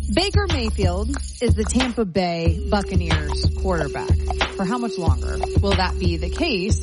Baker Mayfield is the Tampa Bay Buccaneers quarterback. For how much longer will that be the case?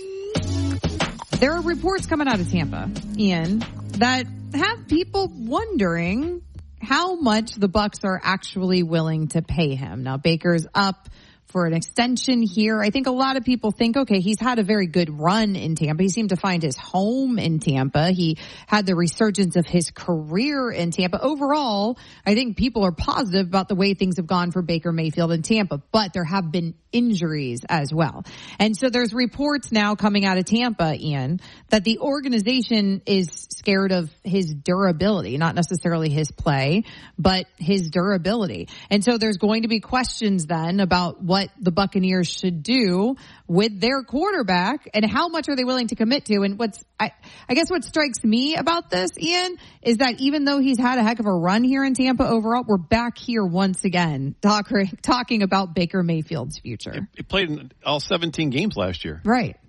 There are reports coming out of Tampa, Ian, that have people wondering how much the Bucs are actually willing to pay him. Now, Baker's up for an extension here. I think a lot of people think, okay, he's had a very good run in Tampa. He seemed to find his home in Tampa. He had the resurgence of his career in Tampa. Overall, I think people are positive about the way things have gone for Baker Mayfield in Tampa, but there have been injuries as well. And so there's reports now coming out of Tampa, Ian, that the organization is scared of his durability, not necessarily his play, but his durability. And so there's going to be questions then about what the Buccaneers should do with their quarterback and how much are they willing to commit to. And I guess what strikes me about this, Ian, is that even though he's had a heck of a run here in Tampa overall, we're back here once again talking about Baker Mayfield's future. He played in all 17 games last year. Right.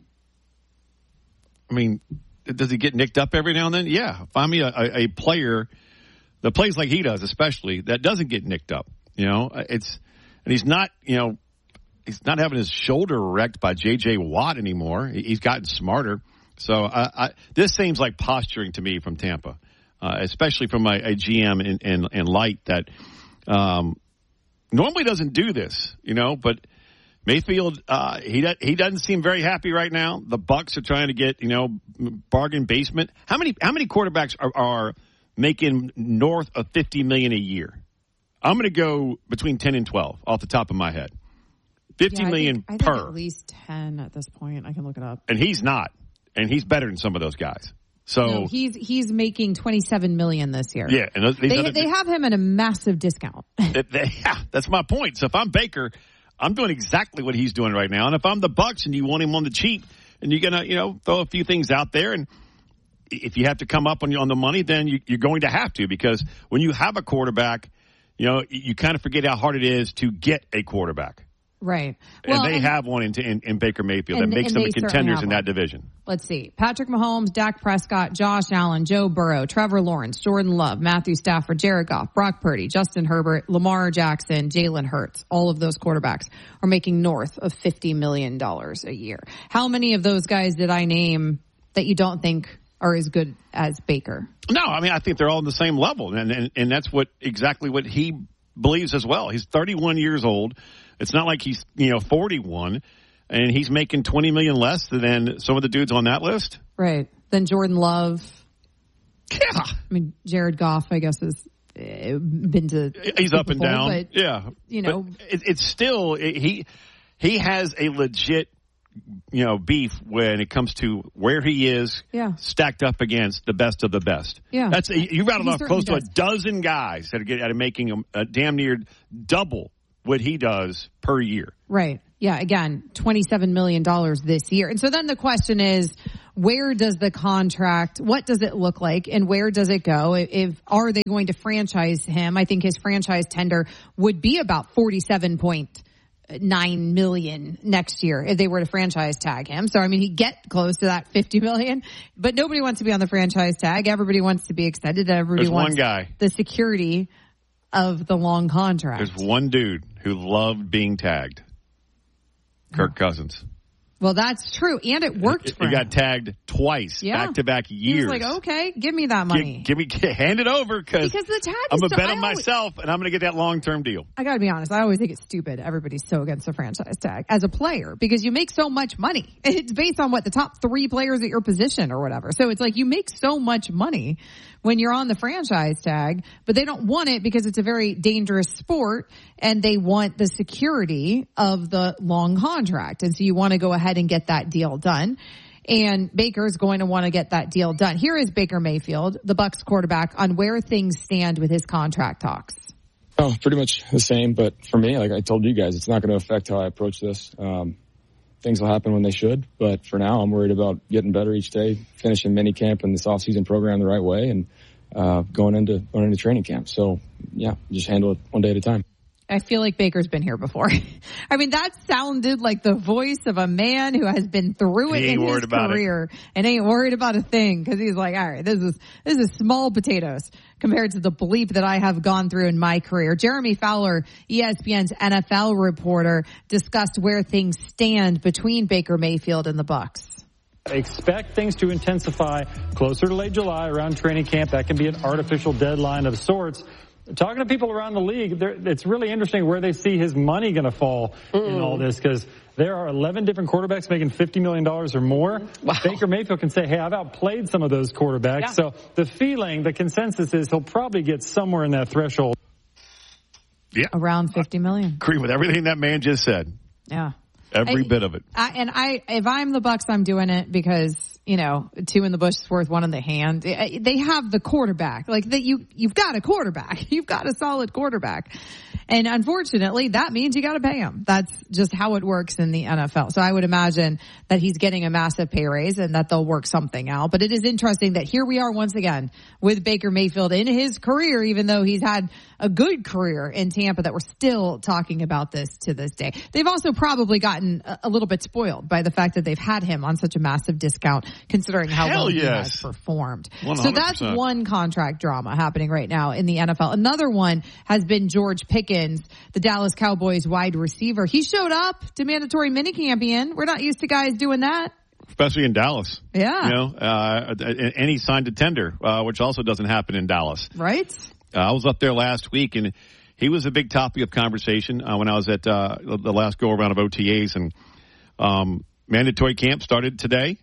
I mean, does he get nicked up every now and then? Yeah. Find me a player that plays like he does, especially, that doesn't get nicked up. And he's not, he's not having his shoulder wrecked by J.J. Watt anymore. He's gotten smarter. So this seems like posturing to me from Tampa, especially from a GM in Light that normally doesn't do this, but Mayfield, he doesn't seem very happy right now. The Bucs are trying to get, bargain basement. How many quarterbacks are making north of $50 million a year? I'm going to go between 10 and 12 off the top of my head. $50 million I think per. At least 10 at this point. I can look it up. And he's not. And he's better than some of those guys. So no, he's making $27 million this year. Yeah, and they have him at a massive discount. That's my point. So if I'm Baker, I'm doing exactly what he's doing right now. And if I'm the Bucs and you want him on the cheap, and you're gonna throw a few things out there, and if you have to come up on the money, then you're going to have to, because when you have a quarterback, you kind of forget how hard it is to get a quarterback. Right. Well, and they have one in Baker Mayfield that makes them contenders in that division. Let's see. Patrick Mahomes, Dak Prescott, Josh Allen, Joe Burrow, Trevor Lawrence, Jordan Love, Matthew Stafford, Jared Goff, Brock Purdy, Justin Herbert, Lamar Jackson, Jalen Hurts. All of those quarterbacks are making north of $50 million a year. How many of those guys did I name that you don't think are as good as Baker? No, I mean, I think they're all on the same level. And that's exactly what he believes as well. He's 31 years old. It's not like he's, 41, and he's making $20 million less than some of the dudes on that list. Right. Then Jordan Love. Yeah. I mean, Jared Goff, I guess, has been to he's up and down. But, yeah. But it's still, he has a legit, beef when it comes to where he is stacked up against the best of the best. Yeah. You rattled off close to a dozen guys that are making a damn near double what he does per year. Right. Yeah. Again, $27 million this year. And so then the question is, where does the contract, what does it look like, and where does it go? Are they going to franchise him? I think his franchise tender would be about $47.9 million next year if they were to franchise tag him. So, I mean, he'd get close to that $50 million, but nobody wants to be on the franchise tag. Everybody wants to be extended. Everybody wants one guy. The security of the long contract. There's one dude who loved being tagged. Kirk Cousins. Well, that's true, and it worked for him. He got tagged twice, back-to-back years. He was like, okay, give me that money. Hand it over, because the tag I'm going to bet on myself, and I'm going to get that long-term deal. I got to be honest, I always think it's stupid. Everybody's so against the franchise tag as a player, because you make so much money. It's based on the top 3 players at your position or whatever. So it's like you make so much money when you're on the franchise tag, but they don't want it because it's a very dangerous sport, and they want the security of the long contract. And so you want to go ahead and get that deal done. And Baker's going to want to get that deal done. Here is Baker Mayfield, the Bucs quarterback, on where things stand with his contract talks. Oh, pretty much the same. But for me, like I told you guys, it's not going to affect how I approach this. Things will happen when they should. But for now, I'm worried about getting better each day, finishing minicamp and this off-season program the right way, and going into training camp. So, yeah, just handle it one day at a time. I feel like Baker's been here before. I mean, that sounded like the voice of a man who has been through it in his career and ain't worried about a thing, because he's like, all right, this is small potatoes compared to the bleep that I have gone through in my career. Jeremy Fowler, ESPN's NFL reporter, discussed where things stand between Baker Mayfield and the Bucs. Expect things to intensify closer to late July around training camp. That can be an artificial deadline of sorts. Talking to people around the league, it's really interesting where they see his money going to fall in all this, because there are 11 different quarterbacks making $50 million or more. Wow. Baker Mayfield can say, hey, I've outplayed some of those quarterbacks. Yeah. So the consensus is he'll probably get somewhere in that threshold. Yeah. Around $50 million. Agree with everything that man just said. Yeah. Every bit of it. If I'm the Bucs, I'm doing it because, two in the bush is worth one in the hand. They have the quarterback. Like that, you've got a quarterback. You've got a solid quarterback. And unfortunately, that means you got to pay him. That's just how it works in the NFL. So I would imagine that he's getting a massive pay raise and that they'll work something out. But it is interesting that here we are once again with Baker Mayfield in his career, even though he's had a good career in Tampa, that we're still talking about this to this day. They've also probably gotten a little bit spoiled by the fact that they've had him on such a massive discount, considering how well he has performed. 100%. So that's one contract drama happening right now in the NFL. Another one has been George Pickens, the Dallas Cowboys wide receiver. He showed up to mandatory minicamp, Ian. We're not used to guys doing that. Especially in Dallas. Yeah. And he signed a tender, which also doesn't happen in Dallas. Right. I was up there last week, and he was a big topic of conversation when I was at the last go-around of OTAs. And mandatory camp started today.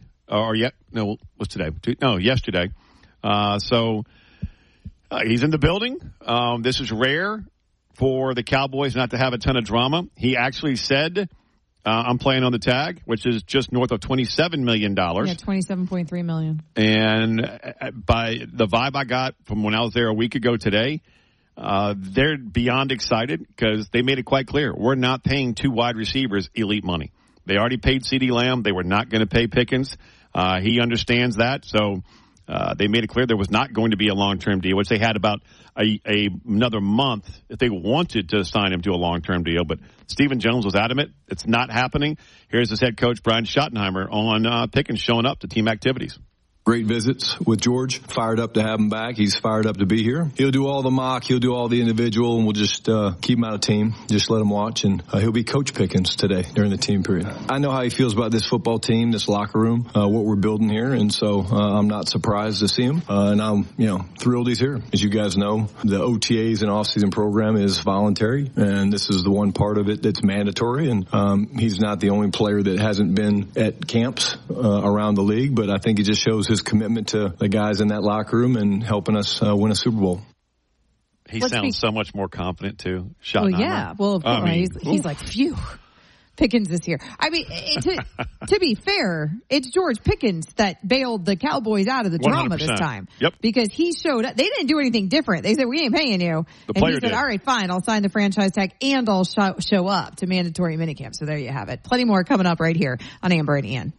Yesterday. So he's in the building. This is rare for the Cowboys not to have a ton of drama. He actually said, I'm playing on the tag, which is just north of $27 million. Yeah, $27.3 million. And by the vibe I got from when I was there a week ago today, they're beyond excited because they made it quite clear. We're not paying two wide receivers elite money. They already paid CeeDee Lamb. They were not going to pay Pickens. He understands that. So they made it clear there was not going to be a long-term deal, which they had about another month if they wanted to sign him to a long-term deal. But Stephen Jones was adamant it's not happening. Here's his head coach, Brian Schottenheimer, on Pickens showing up to team activities. Great visits with George. Fired up to have him back. He's fired up to be here. He'll do all the mock. He'll do all the individual, and we'll just keep him out of team. Just let him watch, and he'll be Coach Pickens today during the team period. I know how he feels about this football team, this locker room, what we're building here, and so I'm not surprised to see him. And I'm, thrilled he's here. As you guys know, the OTAs and off-season program is voluntary, and this is the one part of it that's mandatory. And he's not the only player that hasn't been at camps around the league, but I think it just shows his commitment to the guys in that locker room and helping us win a Super Bowl. He sounds so much more confident too. Schottenheimer. Well, yeah. Well, he's like, phew, Pickens is here. I mean, to be fair, it's George Pickens that bailed the Cowboys out of the drama 100%. this time. Yep. Because he showed up. They didn't do anything different. They said, we ain't paying you. The and player he said, did. all right, fine. I'll sign the franchise tag and I'll show up to mandatory minicamp. So there you have it. Plenty more coming up right here on Amber and Ian.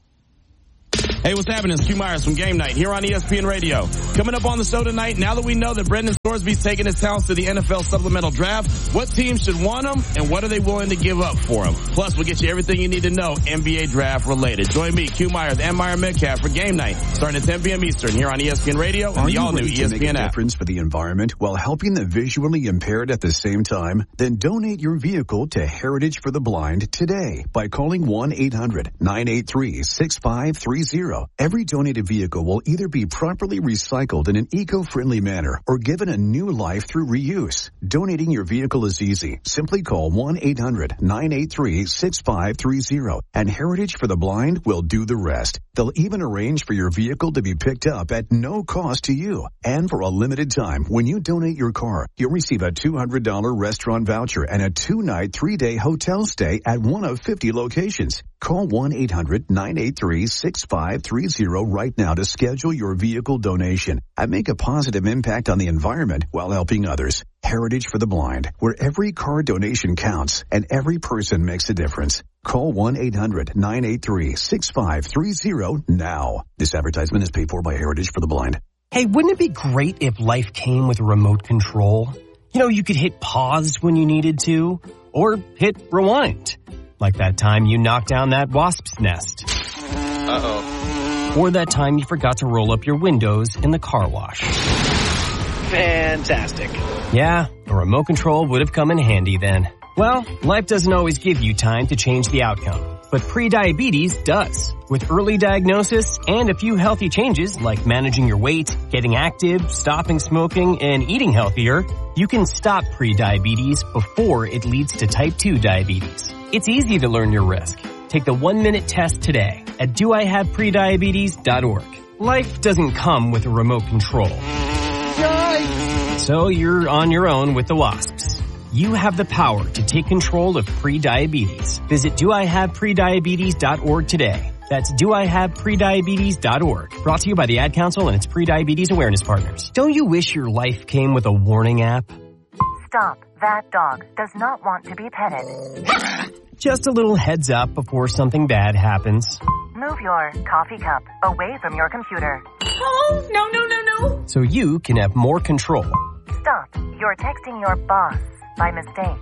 Hey, what's happening? It's Q Myers from Game Night here on ESPN Radio. Coming up on the show tonight, now that we know that Brendan Thorsby's taking his talents to the NFL Supplemental Draft, what teams should want him and what are they willing to give up for him? Plus, we'll get you everything you need to know NBA Draft related. Join me, Q Myers, and Meyer Metcalf for Game Night, starting at 10 p.m. Eastern here on ESPN Radio and the all-new ESPN app. Are you ready to make a difference for the environment while helping the visually impaired at the same time? Then donate your vehicle to Heritage for the Blind today by calling 1-800-983-6530. Every donated vehicle will either be properly recycled in an eco-friendly manner or given a new life through reuse. Donating your vehicle is easy. Simply call 1-800-983-6530 and Heritage for the Blind will do the rest. They'll even arrange for your vehicle to be picked up at no cost to you. And for a limited time, when you donate your car, you'll receive a $200 restaurant voucher and a 2-night, 3-day hotel stay at one of 50 locations. Call 1-800-983-6530 right now to schedule your vehicle donation and make a positive impact on the environment while helping others. Heritage for the Blind, where every car donation counts and every person makes a difference. Call 1-800-983-6530 now. This advertisement is paid for by Heritage for the Blind. Hey, wouldn't it be great if life came with a remote control? You know, you could hit pause when you needed to, or hit rewind. Like that time you knocked down that wasp's nest. Uh-oh. Or that time you forgot to roll up your windows in the car wash. Fantastic. Yeah, a remote control would have come in handy then. Well, life doesn't always give you time to change the outcome, but prediabetes does. With early diagnosis and a few healthy changes like managing your weight, getting active, stopping smoking, and eating healthier, you can stop prediabetes before it leads to type 2 diabetes. It's easy to learn your risk. Take the 1-minute test today at doihaveprediabetes.org. Life doesn't come with a remote control. Yikes! So you're on your own with the wasps. You have the power to take control of prediabetes. Visit doihaveprediabetes.org today. That's doihaveprediabetes.org. Brought to you by the Ad Council and its Prediabetes Awareness Partners. Don't you wish your life came with a warning app? Stop. That dog does not want to be petted. Just a little heads up before something bad happens. Move your coffee cup away from your computer. Oh, no. So you can have more control. Stop. You're texting your boss by mistake.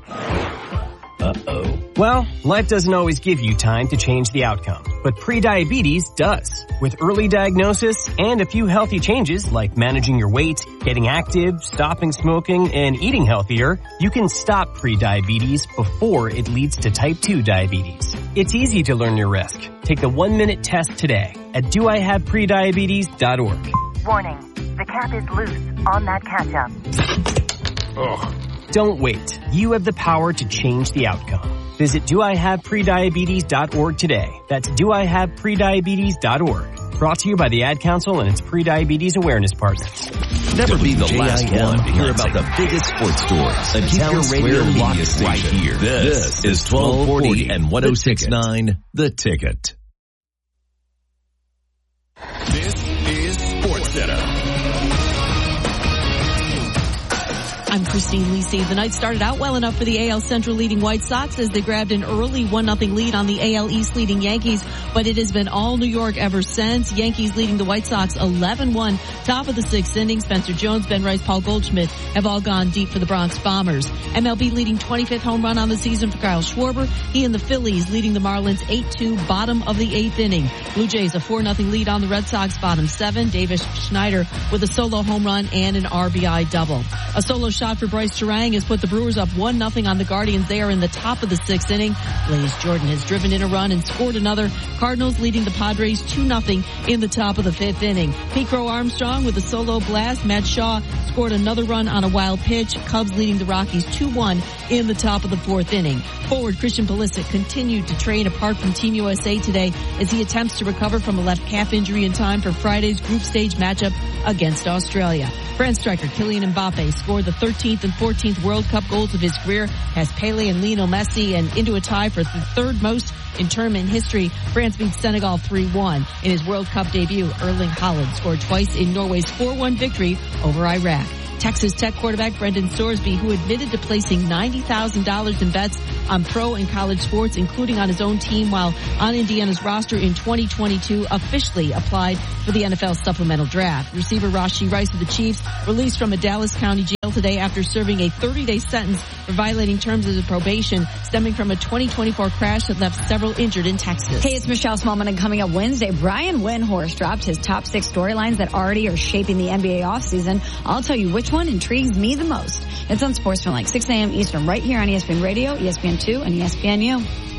Uh-oh. Well, life doesn't always give you time to change the outcome, but prediabetes does. With early diagnosis and a few healthy changes like managing your weight, getting active, stopping smoking, and eating healthier, you can stop prediabetes before it leads to type 2 diabetes. It's easy to learn your risk. Take the 1-minute test today at doihaveprediabetes.org. Warning. The cap is loose on that ketchup. Ugh. Don't wait. You have the power to change the outcome. Visit doihaveprediabetes.org today. That's doihaveprediabetes.org. Brought to you by the Ad Council and its Prediabetes Awareness Partners. Never be the last one to hear about the biggest sports stories. And keep your radio locked right here. This is 1240 and 106.9 The Ticket. This is SportsCenter. I'm Christine Lisi. The night started out well enough for the AL Central leading White Sox as they grabbed an early 1-0 lead on the AL East leading Yankees, but it has been all New York ever since. Yankees leading the White Sox 11-1. Top of the 6th inning, Spencer Jones, Ben Rice, Paul Goldschmidt have all gone deep for the Bronx Bombers. MLB leading 25th home run on the season for Kyle Schwarber. He and the Phillies leading the Marlins 8-2, bottom of the 8th inning. Blue Jays a 4-0 lead on the Red Sox, bottom 7. Davis Schneider with a solo home run and an RBI double. A solo shot for Bryce Terang has put the Brewers up 1-0 on the Guardians. They are in the top of the 6th inning. Blaze Jordan has driven in a run and scored another. Cardinals leading the Padres 2-0 in the top of the 5th inning. Pete Armstrong with a solo blast. Matt Shaw scored another run on a wild pitch. Cubs leading the Rockies 2-1 in the top of the 4th inning. Forward Christian Pulisic continued to train apart from Team USA today as he attempts to recover from a left calf injury in time for Friday's group stage matchup against Australia. France striker Kylian Mbappe scored the 13th and 14th World Cup goals of his career, has Pele and Lionel Messi, and into a tie for the 3rd most in tournament history. France beat Senegal 3-1. In his World Cup debut, Erling Haaland scored twice in Norway's 4-1 victory over Iraq. Texas Tech quarterback Brendan Sorsby, who admitted to placing $90,000 in bets on pro and college sports, including on his own team while on Indiana's roster in 2022, officially applied for the NFL supplemental draft. Receiver Rashee Rice of the Chiefs released from a Dallas County jail today after serving a 30-day sentence for violating terms of his probation stemming from a 2024 crash that left several injured in Texas. Hey, it's Michelle Smallman, and coming up Wednesday, Brian Windhorst dropped his top 6 storylines that already are shaping the NBA offseason. I'll tell you which one intrigues me the most. It's on Sportsman, like 6 a.m. Eastern, right here on ESPN Radio, ESPN2, and ESPNU.